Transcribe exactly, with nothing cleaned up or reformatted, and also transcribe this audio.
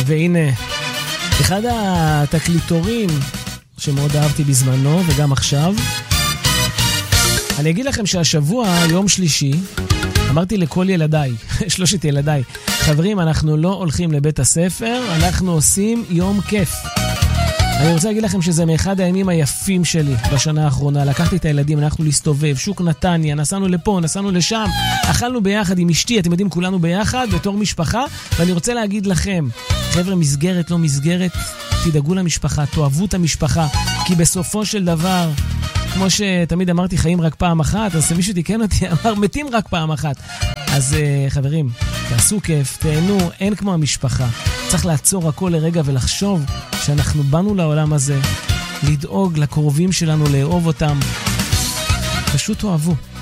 והנה, אחד התקליטורים שמאוד אהבתי בזמנו וגם עכשיו, אני אגיד לכם שהשבוע, יום שלישי, אמרתי לכל ילדיי, שלושת ילדיי, חברים, אנחנו לא הולכים לבית הספר, אנחנו עושים יום כיף. אני רוצה להגיד לכם שזה מאחד הימים היפים שלי בשנה האחרונה. לקחתי את הילדים, אנחנו להסתובב, שוק נתניה, נסענו לפה, נסענו לשם, אכלנו ביחד עם אשתי, אתם יודעים, כולנו ביחד, בתור משפחה, ואני רוצה להגיד לכם, חבר'ה, מסגרת, לא מסגרת, תדאגו למשפחה, תאהבו את המשפחה, כי בסופו של דבר, כמו שתמיד אמרתי, חיים רק פעם אחת, אז מישהו תיקן אותי, אמר, מתים רק פעם אחת. אז חברים, תעשו כיף, תהנו, אין כמו המשפחה. צריך לעצור הכל לרגע ולחשוב שאנחנו באנו לעולם הזה, לדאוג לקרובים שלנו, לאהוב אותם. פשוט תאהבו.